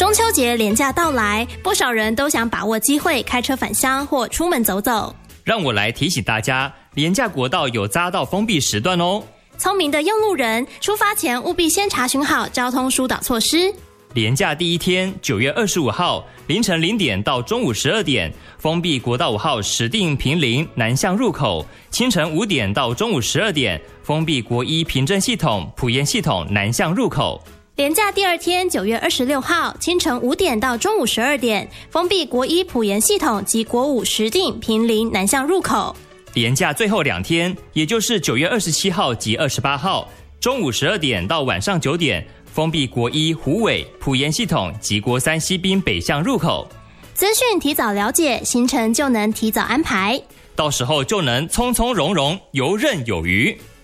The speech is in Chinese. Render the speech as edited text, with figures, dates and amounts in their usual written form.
中秋节连假到来，不少人都想把握机会开车返乡或出门走走。 让我来提醒大家，连假国道有匝道封闭时段哦。 聪明的用路人，出发前务必先查询好交通疏导措施。 连假第一天9月25号凌晨0点到中午12点，封闭国道5号石碇坪林南向入口；清晨5点到中午12点，封闭国一平镇系统埔盐系统南向入口。 连假第二天9月26号清晨5点到中午12点，封闭国一埔盐系统及国五石碇坪林南向入口。 连假最后2天，也就是9月27号及28号，中午12点到晚上9点，封闭国一虎尾埔盐系统及国三西滨北向入口。 资讯提早了解，行程就能提早安排， 到时候就能从从容容，游刃有余。